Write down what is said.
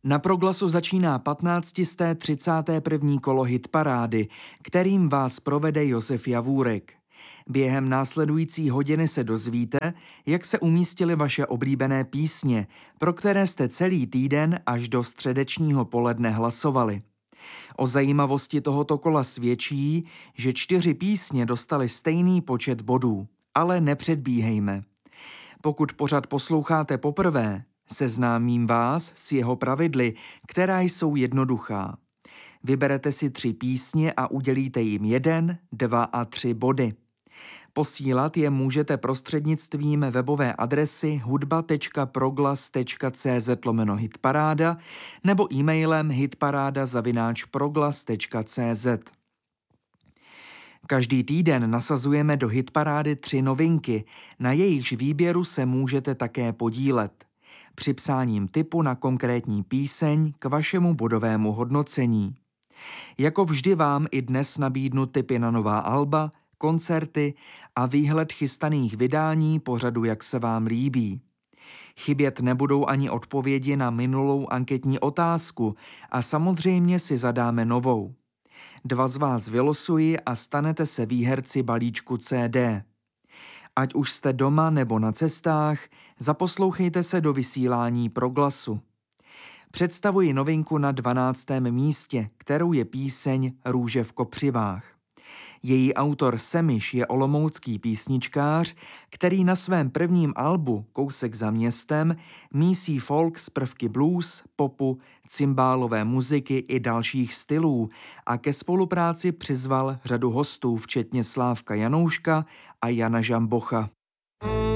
Na Proglasu začíná 1531. kolo hitparády, kterým vás provede Josef Javůrek. Během následující hodiny se dozvíte, jak se umístily vaše oblíbené písně, pro které jste celý týden až do středečního poledne hlasovali. O zajímavosti tohoto kola svědčí, že 4 písně dostaly stejný počet bodů, ale nepředbíhejme. Pokud pořad posloucháte poprvé, seznámím vás s jeho pravidly, která jsou jednoduchá. Vyberete si 3 písně a udělíte jim 1, 2 a 3 body. Posílat je můžete prostřednictvím webové adresy hudba.proglas.cz/hitparáda nebo e-mailem hitparáda@proglas.cz. Každý týden nasazujeme do hitparády 3 novinky, na jejichž výběru se můžete také podílet. Připsáním tipu na konkrétní píseň k vašemu bodovému hodnocení. Jako vždy vám i dnes nabídnu tipy na nová alba, koncerty a výhled chystaných vydání pořadu, jak se vám líbí. Chybět nebudou ani odpovědi na minulou anketní otázku a samozřejmě si zadáme novou. 2 z vás vylosuji a stanete se výherci balíčku CD. Ať už jste doma nebo na cestách, zaposlouchejte se do vysílání Proglasu. Představuji novinku na 12. místě, kterou je píseň Růže v kopřivách. Její autor Semiš je olomoucký písničkář, který na svém prvním albu Kousek za městem mísí folk s prvky blues, popu, cymbálové muziky i dalších stylů a ke spolupráci přizval řadu hostů, včetně Slávka Janouška a Jana Žambocha.